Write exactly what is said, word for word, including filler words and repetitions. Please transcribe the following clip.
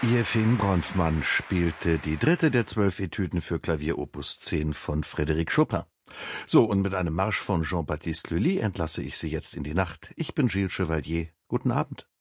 Jefim Bronfmann spielte die dritte der zwölf Etüden für Klavier Opus zehn von Frédéric Chopin. So, und mit einem Marsch von Jean-Baptiste Lully entlasse ich Sie jetzt in die Nacht. Ich bin Gilles Chevalier. Guten Abend.